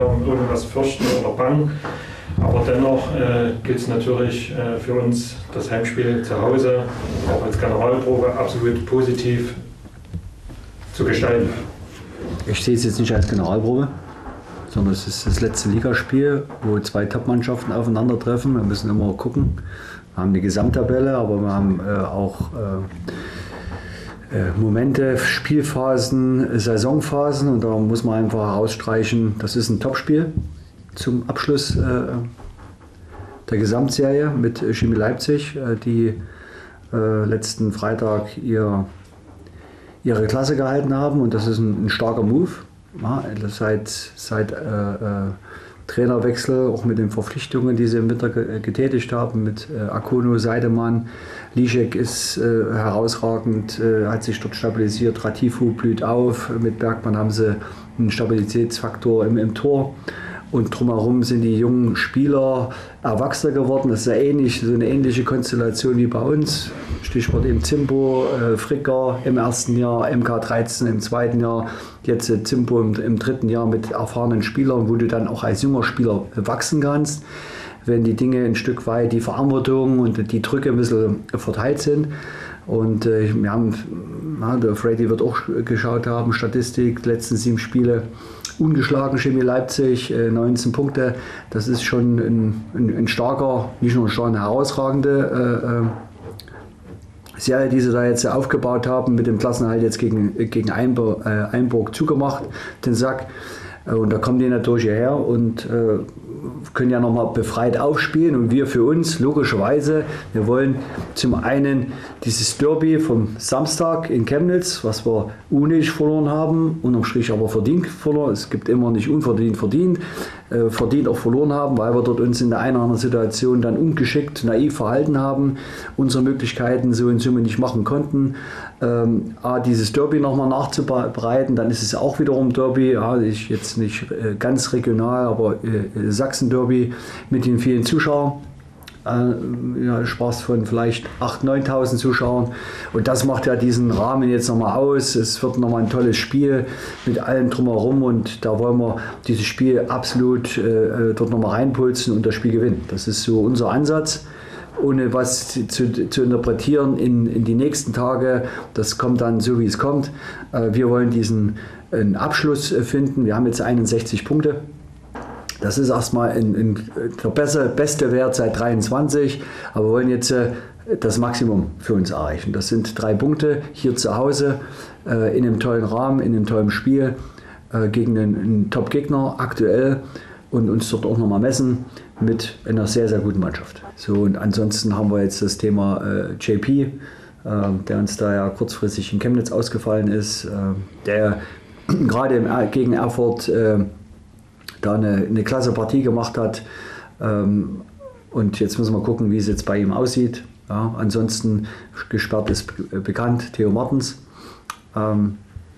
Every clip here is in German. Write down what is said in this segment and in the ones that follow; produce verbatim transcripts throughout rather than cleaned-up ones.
irgendwas fürchten oder bangen. Aber dennoch äh, gilt es natürlich äh, für uns, das Heimspiel zu Hause, auch als Generalprobe, absolut positiv zu gestalten. Ich sehe es jetzt nicht als Generalprobe, sondern es ist das letzte Ligaspiel, wo zwei Top-Mannschaften aufeinandertreffen. Wir müssen immer gucken. Wir haben eine Gesamttabelle, aber wir haben äh, auch äh, äh, Momente, Spielphasen, Saisonphasen, und da muss man einfach herausstreichen, das ist ein Topspiel zum Abschluss äh, der Gesamtserie mit Chemie Leipzig, äh, die äh, letzten Freitag ihr, ihre Klasse gehalten haben, und das ist ein, ein starker Move. Ja, seit seit äh, äh, Trainerwechsel, auch mit den Verpflichtungen, die sie im Winter getätigt haben, mit äh, Akono, Seidemann, Lischek ist äh, herausragend, äh, hat sich dort stabilisiert, Ratifu blüht auf, mit Bergmann haben sie einen Stabilitätsfaktor im, im Tor. Und drumherum sind die jungen Spieler erwachsener geworden. Das ist ja ähnlich, so eine ähnliche Konstellation wie bei uns. Stichwort eben Zimbo, äh, Fricker im ersten Jahr, M K dreizehn im zweiten Jahr, jetzt äh, Zimbo im, im dritten Jahr mit erfahrenen Spielern, wo du dann auch als junger Spieler wachsen kannst, wenn die Dinge ein Stück weit, die Verantwortung und die Drücke ein bisschen verteilt sind. Und äh, wir haben, na, der Freddy wird auch geschaut haben, Statistik, letzten sieben Spiele ungeschlagen, Chemie Leipzig, äh, neunzehn Punkte. Das ist schon ein, ein, ein starker, nicht nur ein starker, eine herausragende äh, Serie, die sie da jetzt aufgebaut haben, mit dem Klassenerhalt jetzt gegen, gegen Einburg, äh, Einburg zugemacht, den Sack. Äh, und da kommen die natürlich hierher und äh, können ja nochmal befreit aufspielen, und wir für uns logischerweise, wir wollen zum einen dieses Derby vom Samstag in Chemnitz, was wir unnötig verloren haben, unterm Strich aber verdient verloren, es gibt immer nicht unverdient verdient, äh, verdient auch verloren haben, weil wir dort uns in der einen oder anderen Situation dann ungeschickt, naiv verhalten haben, unsere Möglichkeiten so in Summe nicht machen konnten. Ähm, A, dieses Derby nochmal nachzubereiten, dann ist es auch wiederum Derby, ja, ich jetzt nicht äh, ganz regional, aber äh, Sachsen-Derby mit den vielen Zuschauern. Äh, ja, Spaß von vielleicht achttausend, neuntausend Zuschauern. Und das macht ja diesen Rahmen jetzt nochmal aus. Es wird nochmal ein tolles Spiel mit allem drumherum, und da wollen wir dieses Spiel absolut äh, dort nochmal reinpulsen und das Spiel gewinnen. Das ist so unser Ansatz. Ohne was zu, zu interpretieren in, in die nächsten Tage. Das kommt dann so, wie es kommt. Äh, wir wollen diesen einen Abschluss finden. Wir haben jetzt einundsechzig Punkte. Das ist erstmal ein, ein, der beste, beste Wert seit dreiundzwanzig. Aber wir wollen jetzt äh, das Maximum für uns erreichen. Das sind drei Punkte hier zu Hause, äh, in einem tollen Rahmen, in einem tollen Spiel, äh, gegen einen, einen Top-Gegner aktuell, und uns dort auch nochmal messen mit einer sehr, sehr guten Mannschaft. So, und ansonsten haben wir jetzt das Thema äh, J P, äh, der uns da ja kurzfristig in Chemnitz ausgefallen ist, äh, der gerade im, gegen Erfurt äh, da eine, eine klasse Partie gemacht hat. Ähm, und jetzt müssen wir gucken, wie es jetzt bei ihm aussieht. Ja, ansonsten gesperrt ist bekannt Theo Martens. Ähm,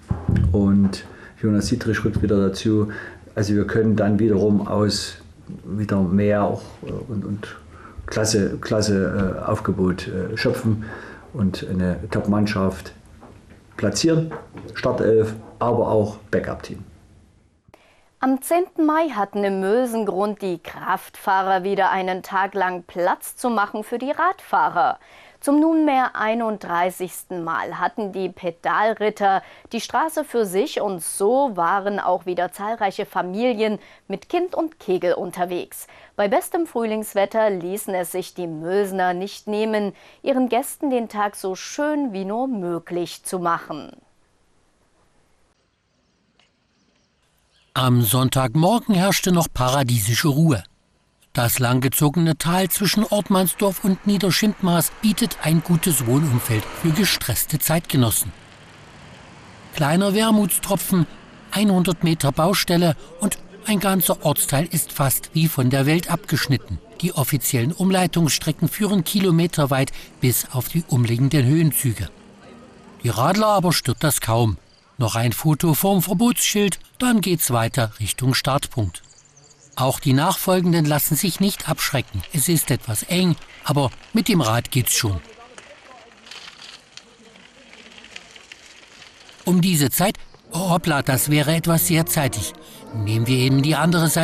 und Jonas Dietrich rückt wieder dazu. Also wir können dann wiederum aus wieder mehr auch, und, und klasse, klasse äh, Aufgebot äh, schöpfen und eine Top-Mannschaft platzieren, Startelf, aber auch Backup-Team. Am zehnten Mai hatten im Mösengrund die Kraftfahrer wieder einen Tag lang Platz zu machen für die Radfahrer. Zum nunmehr einunddreißigsten Mal hatten die Pedalritter die Straße für sich, und so waren auch wieder zahlreiche Familien mit Kind und Kegel unterwegs. Bei bestem Frühlingswetter ließen es sich die Mösener nicht nehmen, ihren Gästen den Tag so schön wie nur möglich zu machen. Am Sonntagmorgen herrschte noch paradiesische Ruhe. Das langgezogene Tal zwischen Ortmannsdorf und Niederschindmaß bietet ein gutes Wohnumfeld für gestresste Zeitgenossen. Kleiner Wermutstropfen, hundert Meter Baustelle und ein ganzer Ortsteil ist fast wie von der Welt abgeschnitten. Die offiziellen Umleitungsstrecken führen kilometerweit bis auf die umliegenden Höhenzüge. Die Radler aber stört das kaum. Noch ein Foto vorm Verbotsschild, dann geht's weiter Richtung Startpunkt. Auch die Nachfolgenden lassen sich nicht abschrecken. Es ist etwas eng, aber mit dem Rad geht's schon. Um diese Zeit, oh hoppla, das wäre etwas sehr zeitig. Nehmen wir eben die andere Seite